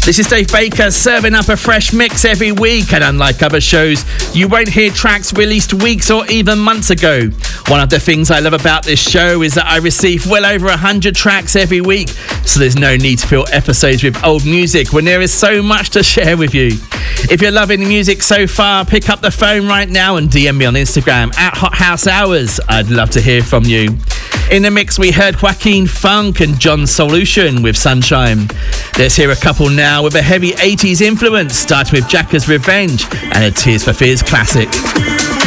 This is Dave Baker serving up a fresh mix every week, and unlike other shows, you won't hear tracks released weeks or even months ago. One of the things I love about this show is that I receive well over 100 tracks every week, so there's no need to fill episodes with old music when there is so much to share with you. If you're loving the music so far, pick up the phone right now and DM me on Instagram at Hot House Hours. I'd love to hear from you. In the mix, we heard Joaquin Funk and John Solution with Sunshine. Let's hear a couple now with a heavy 80s influence, starting with Jacka's Revenge and a Tears for Fears classic.